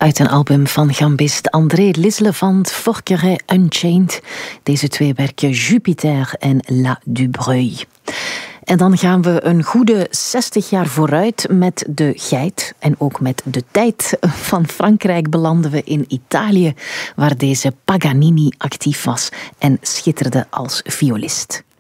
Uit een album van gambist André Lislevant, Forqueray Unchained. Deze twee werken Jupiter en La Dubreuil. En dan gaan we een goede 60 jaar vooruit met de geit. En ook met de tijd van Frankrijk belanden we in Italië, waar deze Paganini actief was en schitterde als violist.